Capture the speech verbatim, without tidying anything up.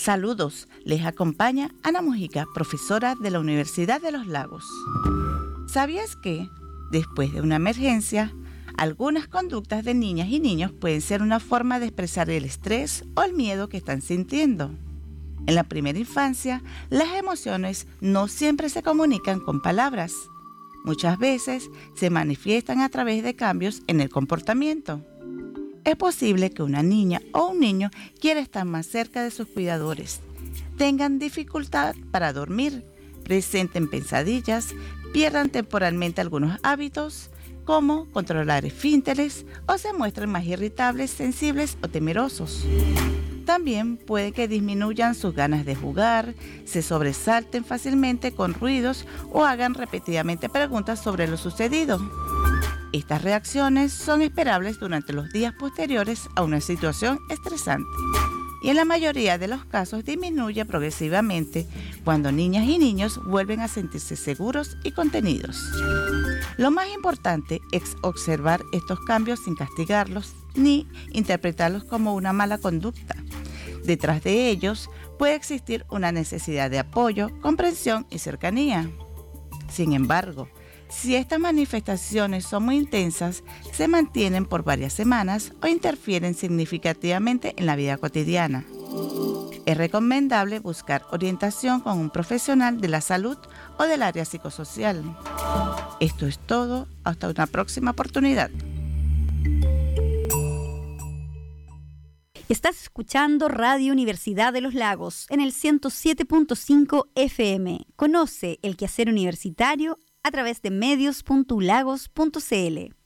Saludos, les acompaña Ana Mujica, profesora de la Universidad de los Lagos. ¿Sabías que, después de una emergencia, algunas conductas de niñas y niños pueden ser una forma de expresar el estrés o el miedo que están sintiendo? En la primera infancia, las emociones no siempre se comunican con palabras. Muchas veces se manifiestan a través de cambios en el comportamiento. Es posible que una niña o un niño quiera estar más cerca de sus cuidadores, tengan dificultad para dormir, presenten pesadillas, pierdan temporalmente algunos hábitos, como controlar esfínteres, o se muestren más irritables, sensibles o temerosos. También puede que disminuyan sus ganas de jugar, se sobresalten fácilmente con ruidos o hagan repetidamente preguntas sobre lo sucedido. Estas reacciones son esperables durante los días posteriores a una situación estresante y en la mayoría de los casos disminuye progresivamente cuando niñas y niños vuelven a sentirse seguros y contenidos. Lo más importante es observar estos cambios sin castigarlos ni interpretarlos como una mala conducta. Detrás de ellos puede existir una necesidad de apoyo, comprensión y cercanía. Sin embargo, si estas manifestaciones son muy intensas, se mantienen por varias semanas o interfieren significativamente en la vida cotidiana. Es recomendable buscar orientación con un profesional de la salud o del área psicosocial. Esto es todo. Hasta una próxima oportunidad. Estás escuchando Radio Universidad de los Lagos en el ciento siete punto cinco F M. Conoce el quehacer universitario a través de medios punto u lagos punto c l.